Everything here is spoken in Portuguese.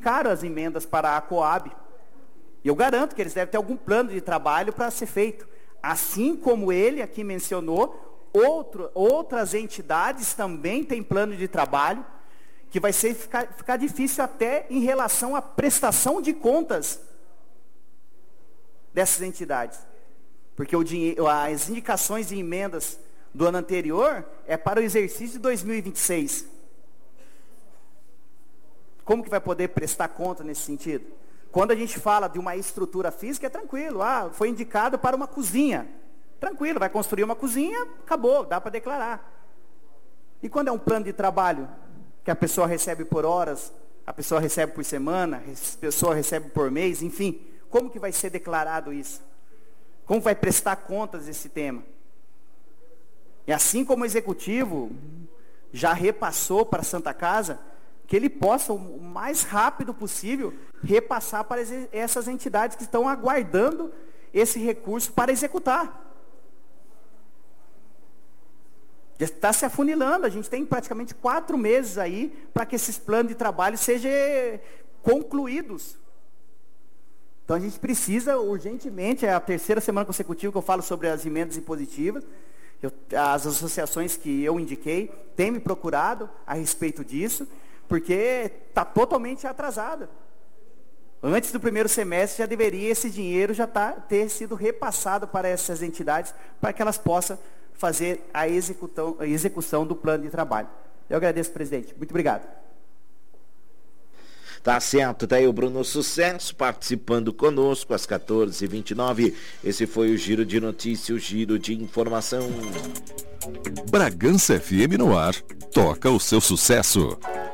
indicaram as emendas para a Coab. E eu garanto que eles devem ter algum plano de trabalho para ser feito. Assim como ele aqui mencionou, outras entidades também têm plano de trabalho, que vai ficar difícil até em relação à prestação de contas dessas entidades. Porque as indicações de emendas do ano anterior é para o exercício de 2026. Como que vai poder prestar conta nesse sentido? Quando a gente fala de uma estrutura física, é tranquilo. Foi indicado para uma cozinha. Tranquilo, vai construir uma cozinha, acabou, dá para declarar. E quando é um plano de trabalho, que a pessoa recebe por horas, a pessoa recebe por semana, a pessoa recebe por mês, enfim, como que vai ser declarado isso? Como vai prestar contas desse tema? E assim como o executivo já repassou para a Santa Casa, que ele possa, o mais rápido possível, repassar para essas entidades que estão aguardando esse recurso para executar. Já está se afunilando, a gente tem praticamente 4 meses aí para que esses planos de trabalho sejam concluídos. Então a gente precisa urgentemente, é a 3ª semana consecutiva que eu falo sobre as emendas impositivas, as associações que eu indiquei têm me procurado a respeito disso, porque está totalmente atrasada. Antes do primeiro semestre já deveria esse dinheiro já ter sido repassado para essas entidades, para que elas possam fazer a execução do plano de trabalho. Eu agradeço, presidente. Muito obrigado. Tá certo, tá aí o Bruno Sucesso participando conosco às 14h29. Esse foi o Giro de Notícias, o Giro de Informação. Bragança FM no ar, toca o seu sucesso.